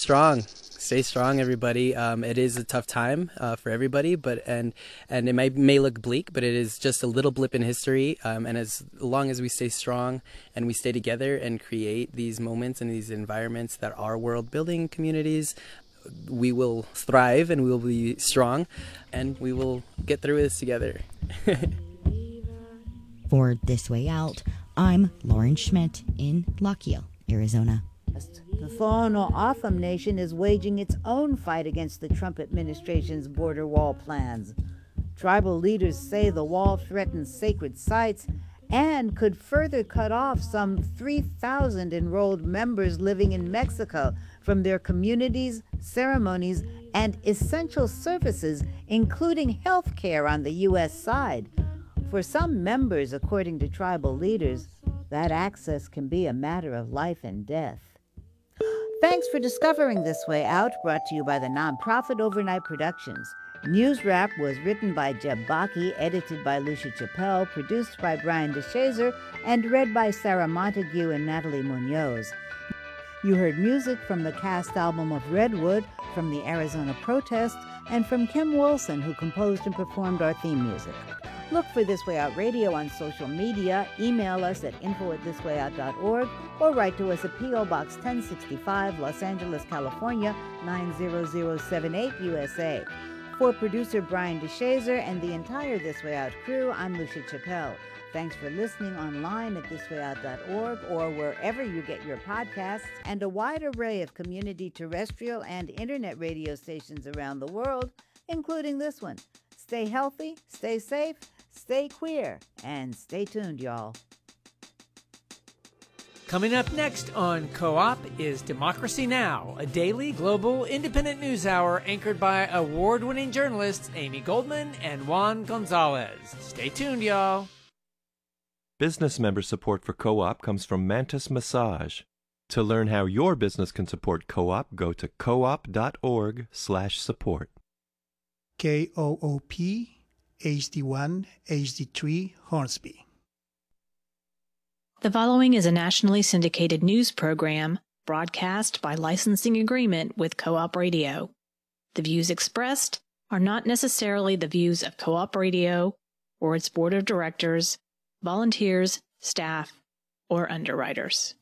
strong. Stay strong, everybody. It is a tough time for everybody, and it may look bleak, but it is just a little blip in history. And as long as we stay strong and we stay together and create these moments and these environments that are world-building communities, we will thrive and we will be strong, and we will get through this together. For This Way Out, I'm Lauren Schmidt in Lockheed, Arizona. The Tohono Nation is waging its own fight against the Trump administration's border wall plans. Tribal leaders say the wall threatens sacred sites and could further cut off some 3,000 enrolled members living in Mexico from their communities, ceremonies, and essential services, including health care on the U.S. side. For some members, according to tribal leaders, that access can be a matter of life and death. Thanks for discovering This Way Out, brought to you by the nonprofit Overnight Productions. News Wrap was written by Jeb Baki, edited by Lucia Chappelle, produced by Brian DeShazer, and read by Sarah Montague and Natalie Munoz. You heard music from the cast album of Redwood, from the Arizona Protest, and from Kim Wilson, who composed and performed our theme music. Look for This Way Out Radio on social media, email us at info@thiswayout.org, or write to us at P.O. Box 1065, Los Angeles, California, 90078, USA. For producer Brian DeShazer and the entire This Way Out crew, I'm Lucia Chappelle. Thanks for listening online at thiswayout.org or wherever you get your podcasts, and a wide array of community terrestrial and internet radio stations around the world, including this one. Stay healthy, stay safe, stay queer, and stay tuned, y'all. Coming up next on Co-op is Democracy Now!, a daily global independent news hour anchored by award-winning journalists Amy Goldman and Juan Gonzalez. Stay tuned, y'all. Business member support for Co-op comes from Mantis Massage. To learn how your business can support Co-op, go to coop.org/support. KOOP HD1 HD3 Hornsby. The following is a nationally syndicated news program broadcast by licensing agreement with Co-op Radio. The views expressed are not necessarily the views of Co-op Radio or its board of directors, volunteers, staff, or underwriters.